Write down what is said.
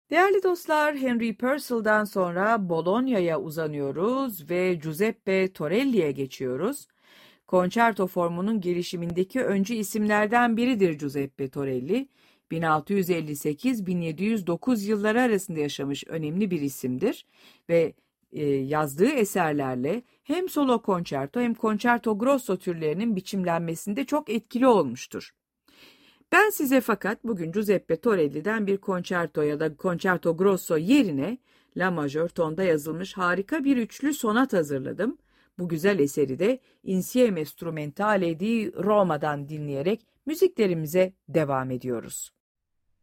Değerli dostlar, Henry Purcell'dan sonra Bologna'ya uzanıyoruz ve Giuseppe Torelli'ye geçiyoruz. Konçerto formunun gelişimindeki öncü isimlerden biridir Giuseppe Torelli. 1658-1709 yılları arasında yaşamış önemli bir isimdir ve yazdığı eserlerle hem solo konçerto hem konçerto grosso türlerinin biçimlenmesinde çok etkili olmuştur. Ben size fakat bugün Giuseppe Torelli'den bir concerto ya da concerto grosso yerine La majör tonda yazılmış harika bir üçlü sonat hazırladım. Bu güzel eseri de Insieme Strumentale di Roma'dan dinleyerek müziklerimize devam ediyoruz.